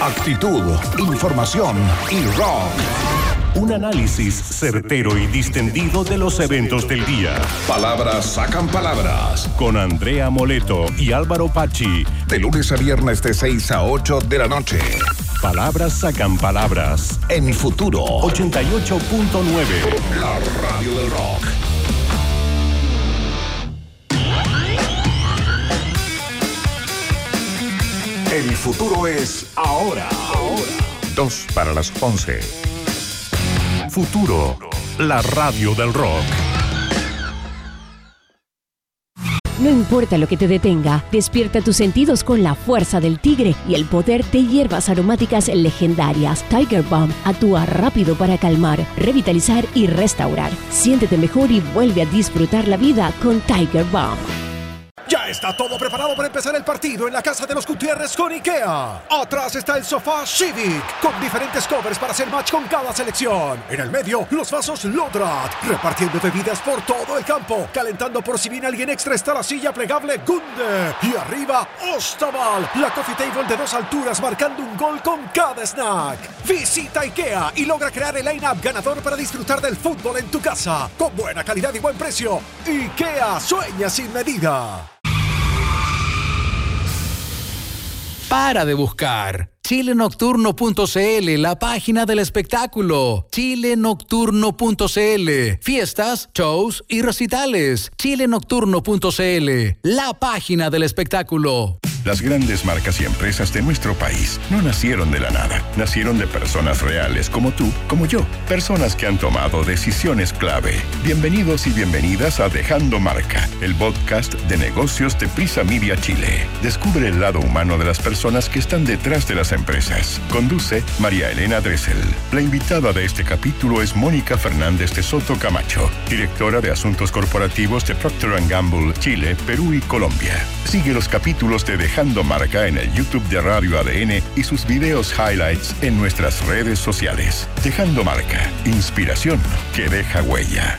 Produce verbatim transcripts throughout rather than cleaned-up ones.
actitud, información y rock. Un análisis certero y distendido de los eventos del día. Palabras sacan palabras. Con Andrea Moleto y Álvaro Pachi. De lunes a viernes de seis a ocho de la noche. Palabras sacan palabras. En Futuro ochenta y ocho punto nueve. La radio del rock. El futuro es ahora. Ahora. Dos para las once. Futuro, la radio del rock. No importa lo que te detenga, despierta tus sentidos con la fuerza del tigre y el poder de hierbas aromáticas legendarias. Tiger Balm actúa rápido para calmar, revitalizar y restaurar. Siéntete mejor y vuelve a disfrutar la vida con Tiger Balm. Ya está todo preparado para empezar el partido en la casa de los Gutiérrez con IKEA. Atrás está el sofá Civic, con diferentes covers para hacer match con cada selección. En el medio, los vasos Lodrat, repartiendo bebidas por todo el campo. Calentando por si viene alguien extra está la silla plegable Gunde. Y arriba, Ostaval, la coffee table de dos alturas marcando un gol con cada snack. Visita IKEA y logra crear el line-up ganador para disfrutar del fútbol en tu casa. Con buena calidad y buen precio. IKEA sueña sin medida. Para de buscar. Chile Nocturno punto c l, la página del espectáculo. Chile Nocturno punto c l. Fiestas, shows y recitales. Chile Nocturno punto c l, la página del espectáculo. Las grandes marcas y empresas de nuestro país no nacieron de la nada. Nacieron de personas reales como tú, como yo. Personas que han tomado decisiones clave. Bienvenidos y bienvenidas a Dejando Marca, el podcast de negocios de Prisa Media Chile. Descubre el lado humano de las personas que están detrás de las empresas. Conduce María Elena Dressel. La invitada de este capítulo es Mónica Fernández de Soto Camacho, directora de Asuntos Corporativos de Procter and Gamble, Chile, Perú y Colombia. Sigue los capítulos de Dejando Marca en el YouTube de Radio A D N y sus videos highlights en nuestras redes sociales. Dejando Marca, inspiración que deja huella.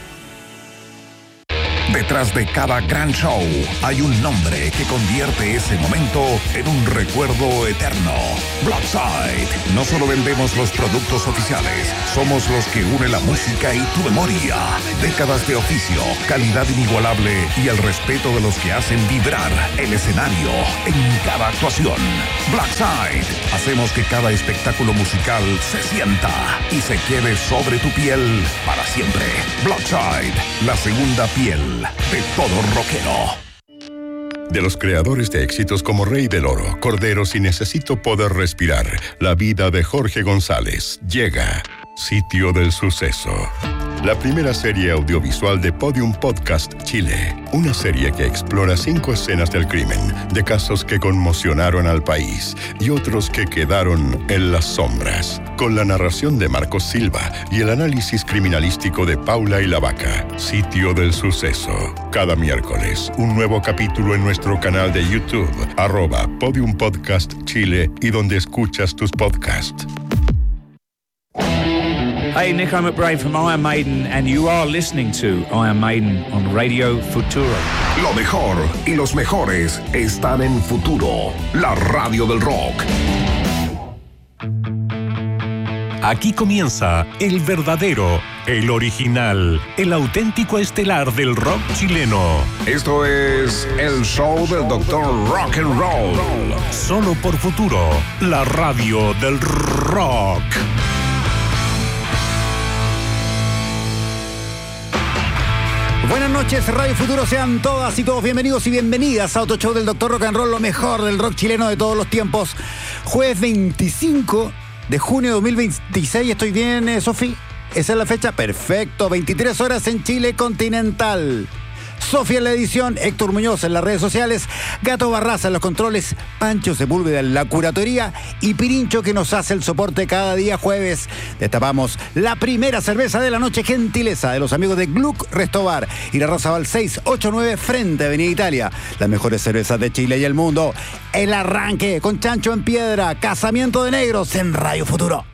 Detrás de cada gran show hay un nombre que convierte ese momento en un recuerdo eterno. Blackside. No solo vendemos los productos oficiales, somos los que unen la música y tu memoria. Décadas de oficio, calidad inigualable y el respeto de los que hacen vibrar el escenario en cada actuación. Blackside. Hacemos que cada espectáculo musical se sienta y se quede sobre tu piel para siempre. Blackside, la segunda piel de todo rockero. De los creadores de éxitos como Rey del Oro, Corderos y Necesito Poder Respirar, la vida de Jorge González, llega Sitio del Suceso. La primera serie audiovisual de Podium Podcast Chile. Una serie que explora cinco escenas del crimen, de casos que conmocionaron al país y otros que quedaron en las sombras. Con la narración de Marcos Silva y el análisis criminalístico de Paula y la Vaca. Sitio del Suceso. Cada miércoles, un nuevo capítulo en nuestro canal de YouTube, arroba Podium Podcast Chile y donde escuchas tus podcasts. Hey, Nico McBrain from Iron Maiden, and you are listening to Iron Maiden on Radio Futuro. Lo mejor y los mejores están en Futuro, la radio del rock. Aquí comienza el verdadero, el original, el auténtico estelar del rock chileno. Esto es el show del doctor Rock and Roll. Solo por Futuro, la radio del rock. Buenas noches, Radio Futuro, sean todas y todos bienvenidos y bienvenidas a otro show del doctor Rock and Roll, lo mejor del rock chileno de todos los tiempos. Jueves veinticinco de junio de dos mil veintiséis, ¿estoy bien, eh, Sofi? ¿Esa es la fecha? Perfecto, veintitrés horas en Chile continental. Sofía en la edición, Héctor Muñoz en las redes sociales, Gato Barraza en los controles, Pancho Sepúlveda en la curatoría y Pirincho que nos hace el soporte cada día jueves. Destapamos la primera cerveza de la noche, gentileza de los amigos de Gluck Restobar y la Rosaval seiscientos ochenta y nueve frente a Avenida Italia. Las mejores cervezas de Chile y el mundo. El arranque con Chancho en Piedra, Casamiento de Negros en Radio Futuro.